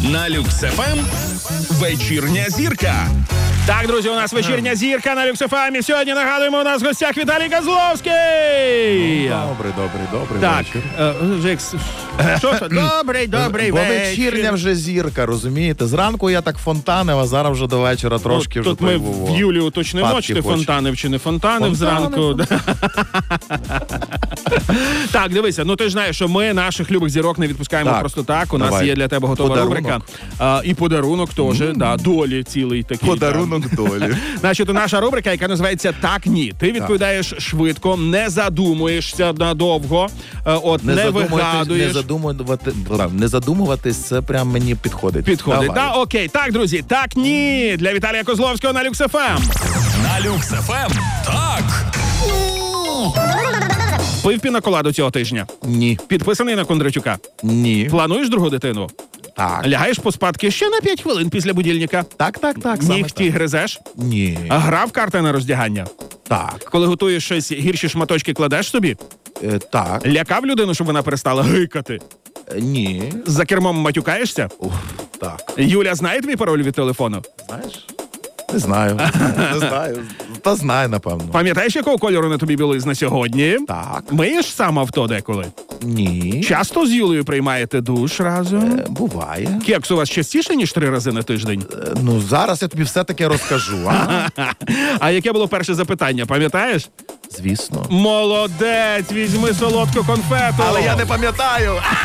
На Люкс ФМ вечірня зірка. Так, друзі, у нас вечірня зірка на Люкс ФМ. І сьогодні, нагадуємо, у нас в гостях Віталій Козловський. Добрий Так, вечір. що це? Добрий Бо вечірня вечір. вже зірка, розумієте? Зранку я так фонтанив, а зараз вже до вечора трошки вже Тут ми в Юлі уточнимо, Падки чи ти хоче. фонтанив, чи не фонтанив зранку. Так, дивися, ну ти ж знаєш, що ми наших любих зірок не відпускаємо Так, просто так. У нас давай. є для тебе готова Подарунок. рубрика. І подарунок теж, да, долі цілий такий. Подарунок долі. Значить, наша рубрика, яка називається «Так, ні». Ти відповідаєш швидко, не задумуєшся надовго, не вигадуєш. Не задумуватись, це прям мені підходить. Підходить. Давай. Так, окей. Так, друзі, «Так, ні» для Віталія Козловського на Люкс ФМ. На Люкс ФМ. Так. Пив пінаколаду цього тижня. Ні. Підписаний на Кондратюка. Ні. Плануєш другу дитину? Так. Лягаєш поспадки ще на 5 хвилин після будильника? Так. Саме Нігті так. гризеш? Ні. Грав карти на роздягання? Так. Коли готуєш щось, гірші шматочки кладеш собі? Так. Лякав людину, щоб вона перестала гикати? Ні. За кермом матюкаєшся? Так. Юля знає твій пароль від телефону? Знаєш? Не знаю. Не знаю. Та знаю, напевно. Пам'ятаєш, якого кольору на тобі білизна сьогодні? Так. Миєш сам авто деколи? Ні. Часто з Юлею приймаєте душ разом? Буває. Кекс у вас частіше, ніж 3 рази на тиждень? Ну, зараз я тобі все-таки розкажу, а? А яке було перше запитання, пам'ятаєш? Звісно. Молодець, візьми солодку конфету. Але я не пам'ятаю.